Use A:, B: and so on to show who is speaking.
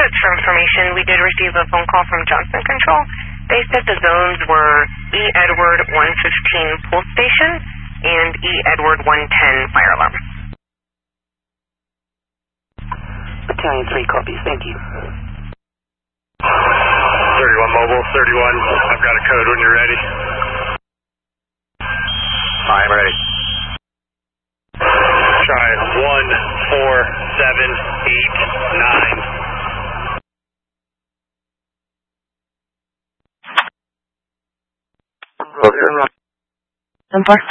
A: just for information, we did receive a phone call from Johnson Control. They said the zones were E. Edward 115 Pulse Station and E. Edward 110 Fire Alarm.
B: Battalion 3 copies, thank you.
C: 31 Mobile, 31, I've got a code when you're ready. I'm ready. Try 14789.
B: Roger.
D: 10-4.